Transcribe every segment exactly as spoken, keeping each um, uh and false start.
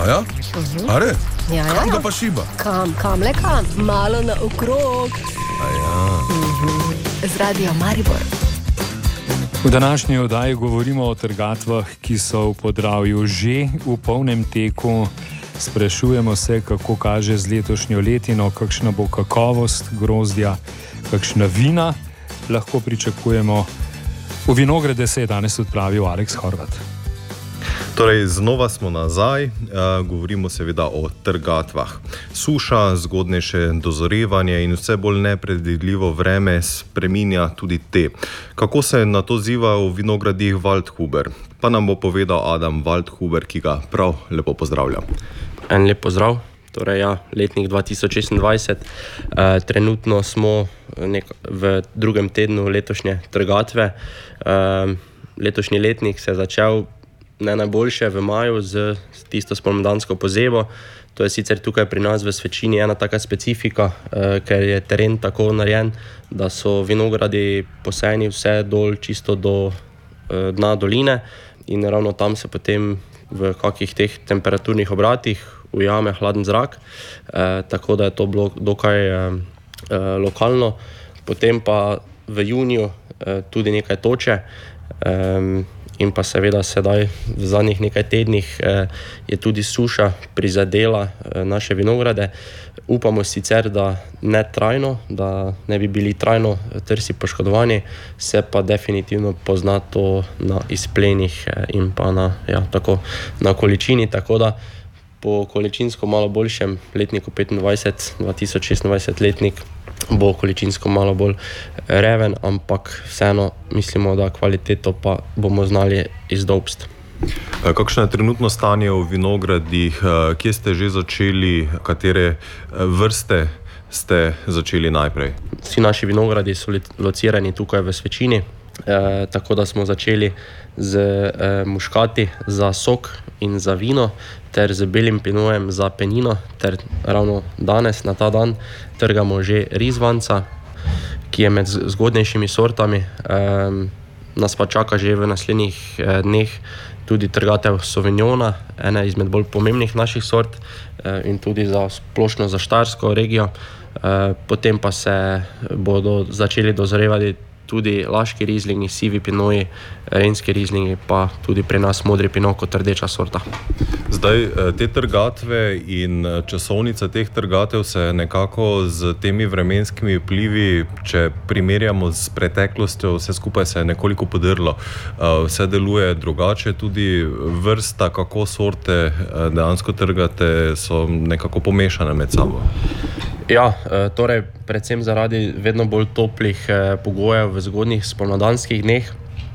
A ja? Uh-huh. A re? Ja, ja. Kam ga pa šiba? Kam, kam, le kam, malo na okrog. A ja. Uh-huh. Z Radio Maribor. V današnji oddaji govorimo o trgatvah, ki so v Podravju že v polnem teku. Sprašujemo se, kako kaže z letošnjo letino, kakšna bo kakovost grozdja, kakšna vina lahko pričakujemo. V vinograde se je danes odpravil Aleks Horvat. Torej, znova smo nazaj, govorimo seveda o trgatvah. Suša, zgodnejše dozorevanje in vse bolj nepredvidljivo vreme spreminja tudi te. Kako se na to odziva v vinogradih Waldhuber? Pa nam bo povedal Adam Waldhuber, ki ga prav lepo pozdravljam. En lep pozdrav. Torej, ja, letnik dva tisoč šestindvajset. E, trenutno smo nek, v drugem tednu letošnje trgatve. E, letošnji letnik se je začel ne najboljše v maju z tisto spomladansko pozebo. To je sicer tukaj pri nas v Svečini ena taka specifika, eh, ker je teren tako narejen, da so vinogradi posejeni vse dol čisto do eh, dna doline in ravno tam se potem v kakih teh temperaturnih obratih ujame hladen zrak, eh, tako da je to bilo dokaj eh, eh, lokalno. Potem pa v juniju eh, tudi nekaj toče, eh, in pa seveda sedaj v zadnjih nekaj tednih eh, je tudi suša prizadela eh, naše vinograde. Upamo sicer, da ne trajno, da ne bi bili trajno trsi poškodovani, se pa definitivno pozna to na izplenih eh, in pa na, ja, tako, na količini, tako da po količinsko malo boljšem letniku petindvajset, dva tisoč šestindvajset letnik bo količinsko malo bolj reven, ampak vseeno mislimo, da kvaliteto pa bomo znali izdobst. Kakšno je trenutno stanje v vinogradih? Kje ste že začeli? Katere vrste ste začeli najprej? Vsi naši vinogradi so locirani tukaj v Svečini, eh, tako da smo začeli z eh, muškati za sok in za vino, ter z belim pinojem za penino, ter ravno danes, na ta dan, trgamo že rizvanca, ki je med zgodnejšimi sortami. Um, nas pa čaka že v naslednjih eh, dneh tudi trgatev Sauvignona, ena izmed bolj pomembnih naših sort eh, in tudi za splošno za štajersko regijo. Eh, potem pa se bodo začeli dozorevati tudi laški rizlingi, sivi pinoji, renski rizlingi, pa tudi pri nas modri pino kot rdeča sorta. Zdaj, te trgatve in časovnica teh trgatev se nekako z temi vremenskimi vplivi, če primerjamo s preteklostjo, vse skupaj se je nekoliko podrlo. Vse deluje drugače, tudi vrsta, kako sorte dejansko trgate, so nekako pomešane med sabo. Ja, torej predvsem zaradi vedno bolj toplih pogojev v zgodnjih spomladanskih dneh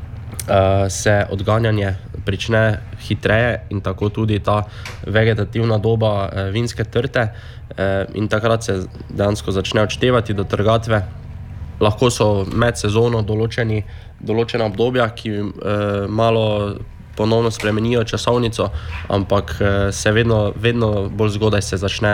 se odganjanje prične hitreje in tako tudi ta vegetativna doba vinske trte in takrat se dejansko začne odštevati do trgatve. Lahko so med sezono določeni, določena obdobja, ki malo ponovno spremenijo časovnico, ampak se vedno, vedno bolj zgodaj se začne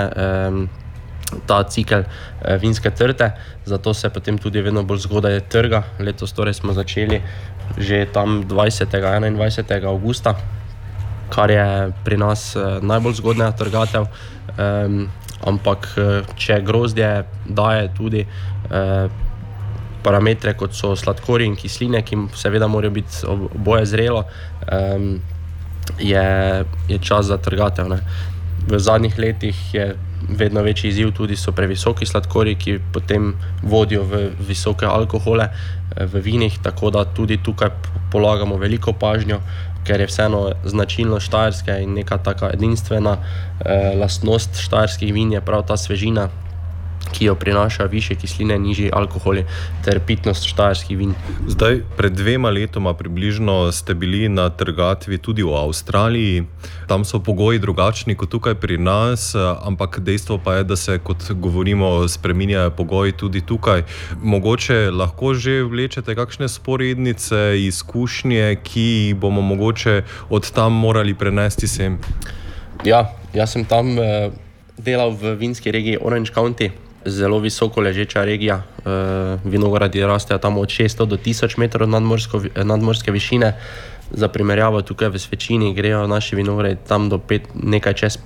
ta cikel vinske trte, zato se potem tudi vedno bolj zgodaj trga. Letos torej smo začeli že tam dvajsetega, enaindvajsetega avgusta, kar je pri nas najbolj zgodnja trgatev, um, ampak če grozdje daje tudi uh, parametre, kot so sladkorji in kisline, ki seveda morajo biti oboje zrelo, um, je, je čas za trgatev, ne. V zadnjih letih je vedno večji izziv tudi so previsoki sladkorji, ki potem vodijo v visoke alkohole v vinih, tako da tudi tukaj polagamo veliko pažnjo, ker je vseeno značilnost štajerske in neka taka edinstvena eh, lastnost štajerskih vin je prav ta svežina, ki jo prinaša više kisline, nižji alkoholi ter pitnost štajerskih vin. Zdaj, pred dvema letoma približno ste bili na trgatvi tudi v Avstraliji. Tam so pogoji drugačni kot tukaj pri nas, ampak dejstvo pa je, da se, kot govorimo, spreminjajo pogoji tudi tukaj. Mogoče lahko že vlečete kakšne sporednice, izkušnje, ki jih bomo mogoče od tam morali prenesti sem? Ja, jaz sem tam eh, delal v vinski regiji Orange County, zelo visoko ležeča regija. E, vinogradi rastejo tam od šeststo do tisoč metrov nadmorsko, nadmorske višine. Za primerjavo tukaj v Svečini grejo naši vinogradi tam do pet, nekaj čez